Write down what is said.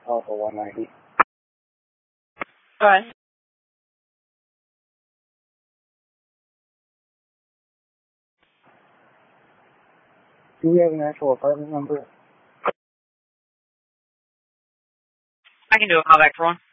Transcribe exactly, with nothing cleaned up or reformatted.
Alpha one ninety. Go ahead. Do we have an actual apartment number? I can do a callback for one.